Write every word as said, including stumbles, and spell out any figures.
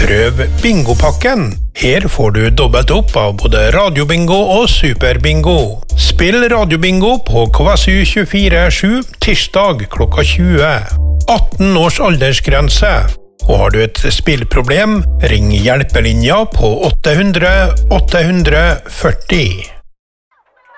Prøv bingopakken. Her får du dobbelt opp av både radiobingo og superbingo. Spill radiobingo på K S U tjuefire sju tirsdag klokka tjue. atten års aldersgrense. Og har du et spillproblem, ring hjelpelinja på åtte hundre åtte hundre førti.